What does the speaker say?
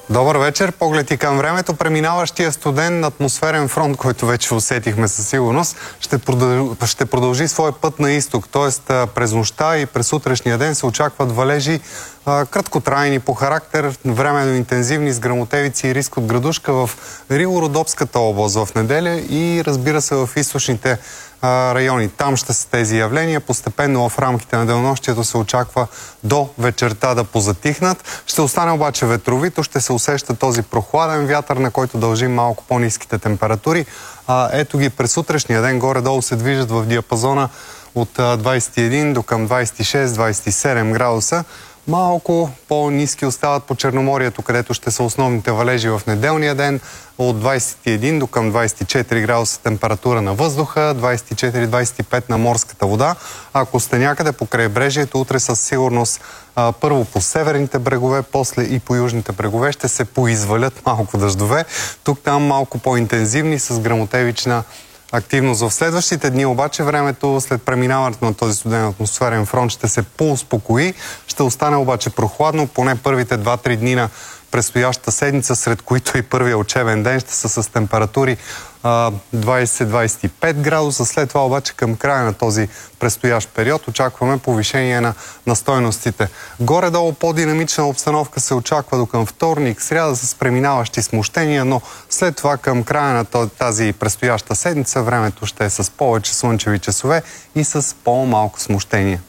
Добър вечер. Поглед и към времето. Преминаващия студен атмосферен фронт, който вече усетихме със сигурност, ще продължи своя път на изток. Тоест през нощта и през утрешния ден се очакват валежи краткотрайни по характер, временно интензивни с гръмотевици и риск от градушка в Рило-Родопската област в неделя и разбира се в източните райони. Там ще са тези явления. Постепенно в рамките на денонощието се очаква до вечерта да позатихнат. Ще остане обаче ветровито, ще се усеща този прохладен вятър, на който дължим малко по-ниските температури. Ето ги през утрешния ден горе-долу се движат в диапазона от 21 до към 26-27 градуса. Малко по-ниски остават по Черноморието, където ще са основните валежи в неделния ден. От 21 до към 24 градуса температура на въздуха, 24-25 на морската вода. Ако сте някъде по крайбрежието, утре със сигурност първо по северните брегове, после и по южните брегове ще се поизвалят малко дъждове. Тук-там малко по-интензивни с гръмотевична активност. В следващите дни обаче времето след преминаването на този студен атмосферен фронт ще се по-успокои. Ще остане обаче прохладно. Поне първите 2-3 дни на предстоящата седмица, сред които и първия учебен ден, ще са с температури 20-25 градуса. След това обаче към края на този предстоящ период очакваме повишение на стойностите. Горе-долу по-динамична обстановка се очаква до към вторник, сряда с преминаващи смущения, но след това към края на тази предстояща седмица времето ще е с повече слънчеви часове и с по-малко смущения.